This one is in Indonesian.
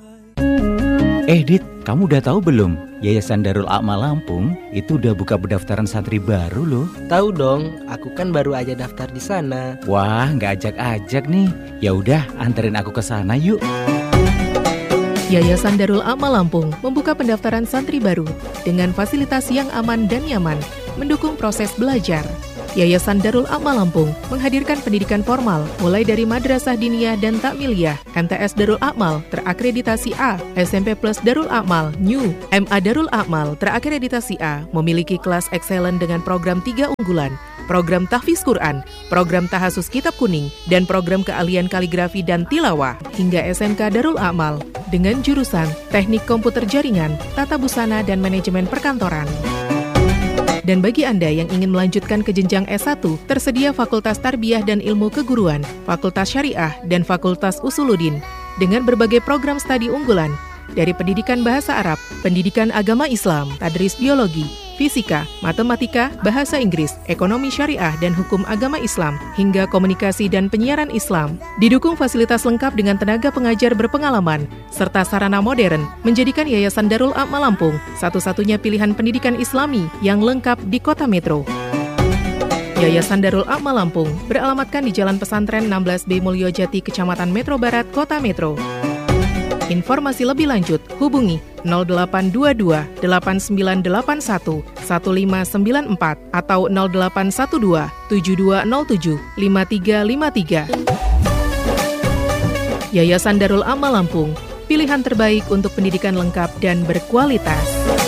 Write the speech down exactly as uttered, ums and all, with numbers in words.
Eh Dit, kamu udah tahu belum? Yayasan Darul Amal Lampung itu udah buka pendaftaran santri baru loh. Tahu dong, aku kan baru aja daftar di sana. Wah, nggak ajak-ajak nih. Ya udah, anterin aku ke sana yuk. Yayasan Darul Amal Lampung membuka pendaftaran santri baru dengan fasilitas yang aman dan nyaman, mendukung proses belajar. Yayasan Darul Amal Lampung menghadirkan pendidikan formal mulai dari Madrasah Diniyah dan Takmiliyah, M T S Darul Amal terakreditasi A, S M P Plus Darul Amal New, M A Darul Amal terakreditasi A, memiliki kelas excellent dengan program tiga unggulan, program tahfiz Quran, program tahasus kitab kuning, dan program keahlian kaligrafi dan tilawah, hingga S M K Darul Amal dengan jurusan teknik komputer jaringan, tata busana, dan manajemen perkantoran. Dan bagi Anda yang ingin melanjutkan ke jenjang S satu, tersedia Fakultas Tarbiyah dan Ilmu Keguruan, Fakultas Syariah, dan Fakultas Usuluddin, dengan berbagai program studi unggulan, dari pendidikan bahasa Arab, pendidikan agama Islam, tadris biologi, fisika, matematika, bahasa Inggris, ekonomi syariah dan hukum agama Islam, hingga komunikasi dan penyiaran Islam. Didukung fasilitas lengkap dengan tenaga pengajar berpengalaman, serta sarana modern, menjadikan Yayasan Darul Amal Lampung satu-satunya pilihan pendidikan Islami yang lengkap di Kota Metro. Yayasan Darul Amal Lampung beralamatkan di Jalan Pesantren enam belas B Mulyojati, Kecamatan Metro Barat, Kota Metro. Informasi lebih lanjut, hubungi nol delapan dua dua delapan sembilan delapan satu satu lima sembilan empat atau nol delapan satu dua tujuh dua nol tujuh lima tiga lima tiga. Yayasan Darul Amal Lampung, pilihan terbaik untuk pendidikan lengkap dan berkualitas.